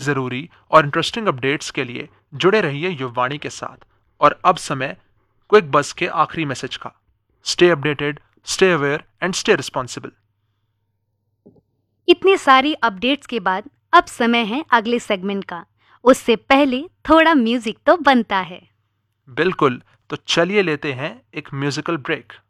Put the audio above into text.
ज़रूरी और interesting updates के लिए जुड़े रहिए युववाणी के साथ। और अब समय क्विक बस के आखिरी मैसेज का। Stay updated, stay aware and stay responsible. इतनी सारी अपडेट्स के बाद अब समय है अगले सेगमेंट का। उससे पहले थोड़ा म्यूजिक तो बनता है। बिल्कुल, तो चलिए लेते हैं एक म्यूजिकल ब्रेक।